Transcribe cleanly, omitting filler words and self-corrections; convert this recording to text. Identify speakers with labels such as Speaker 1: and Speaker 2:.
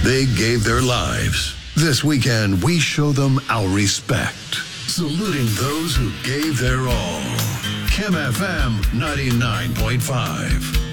Speaker 1: They gave their lives. This weekend, we show them our respect, saluting those who gave their all. Kim FM 99.5.